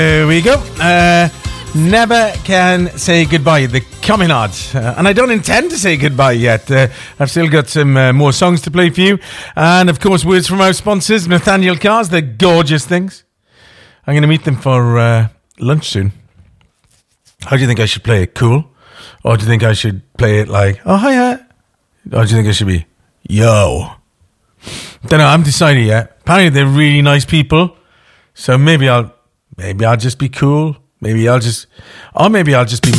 Here we go. Never can say goodbye. The coming on. And I don't intend to say goodbye yet. I've still got some more songs to play for you. And, of course, words from our sponsors, Nathaniel Cars. They're gorgeous things. I'm going to meet them for lunch soon. How do you think I should play it? Cool? Or do you think I should play it like, oh, hiya? Or do you think I should be, yo? Don't know. I haven't decided yet. Apparently, they're really nice people. So maybe I'll just be cool. Maybe I'll just be